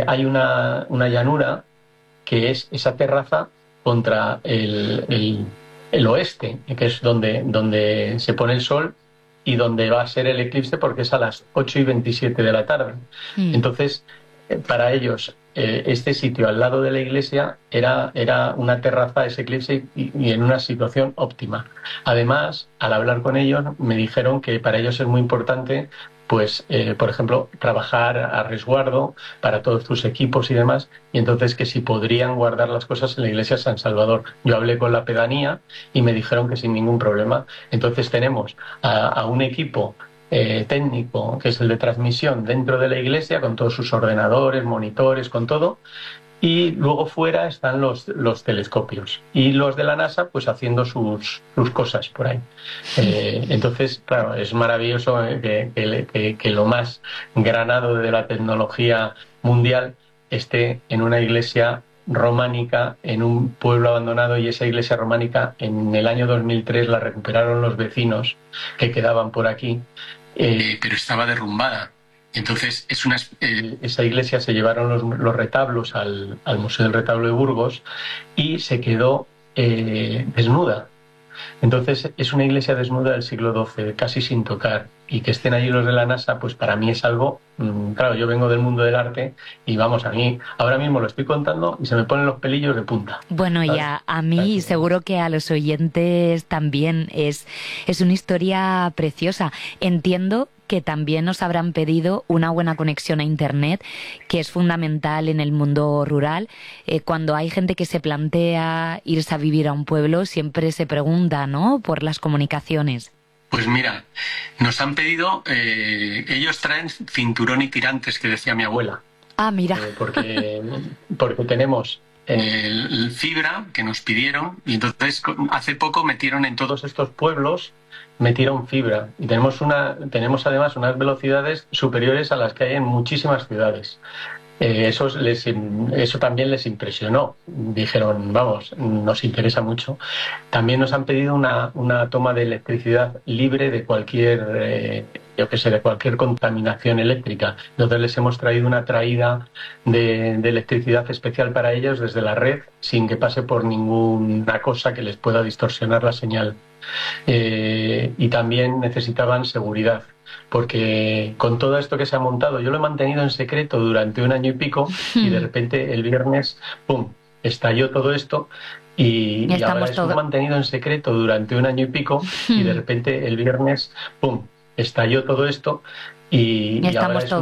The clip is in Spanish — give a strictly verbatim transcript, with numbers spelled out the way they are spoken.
hay una, una llanura que es esa terraza contra el, el, el oeste, que es donde, donde se pone el sol y donde va a ser el eclipse, porque es a las ocho y veintisiete de la tarde. Mm. Entonces, eh, para ellos, eh, este sitio al lado de la iglesia era, era una terraza, ese eclipse, y, y en una situación óptima. Además, al hablar con ellos, me dijeron que para ellos es muy importante, pues, eh, por ejemplo, trabajar a resguardo para todos tus equipos y demás, y entonces que si podrían guardar las cosas en la iglesia de San Salvador. Yo hablé con la pedanía y me dijeron que sin ningún problema. Entonces tenemos a, a un equipo eh, técnico, que es el de transmisión, dentro de la iglesia, con todos sus ordenadores, monitores, con todo, y luego fuera están los, los telescopios y los de la NASA pues haciendo sus, sus cosas por ahí. Eh, entonces, claro, es maravilloso que, que, que lo más granado de la tecnología mundial esté en una iglesia románica, en un pueblo abandonado, y esa iglesia románica en el año dos mil tres la recuperaron los vecinos que quedaban por aquí, eh, pero estaba derrumbada. Entonces, es una, eh, esa iglesia se llevaron los, los retablos al, al Museo del Retablo de Burgos y se quedó eh, desnuda. Entonces, es una iglesia desnuda del siglo doce, casi sin tocar. Y que estén allí los de la NASA, pues para mí es algo... Mmm, claro, yo vengo del mundo del arte y vamos, a mí ahora mismo lo estoy contando y se me ponen los pelillos de punta. Bueno, ¿sabes? Y a, a mí y seguro que a los oyentes también es, es una historia preciosa. Entiendo que también nos habrán pedido una buena conexión a Internet, que es fundamental en el mundo rural. Eh, cuando hay gente que se plantea irse a vivir a un pueblo, siempre se pregunta, ¿no?, por las comunicaciones. Pues mira, nos han pedido, eh, ellos traen cinturón y tirantes, que decía mi abuela. Ah, mira. Eh, porque, porque tenemos el, el fibra que nos pidieron, y entonces hace poco metieron en todos estos pueblos, metieron fibra. Y tenemos, una, tenemos además unas velocidades superiores a las que hay en muchísimas ciudades. Eh, eso, les, eso también les impresionó. Dijeron, vamos, nos interesa mucho. También nos han pedido una, una toma de electricidad libre de cualquier, eh, yo qué sé, de cualquier contaminación eléctrica. Entonces les hemos traído una traída de, de electricidad especial para ellos desde la red, sin que pase por ninguna cosa que les pueda distorsionar la señal. Eh, y también necesitaban seguridad, porque con todo esto que se ha montado, yo lo he mantenido en secreto durante un año y pico, y de repente el viernes, ¡pum!, estalló todo esto, y, y ahora eso lo he mantenido en secreto durante un año y pico, y de repente el viernes, ¡pum!, estalló todo esto, y, y ahora es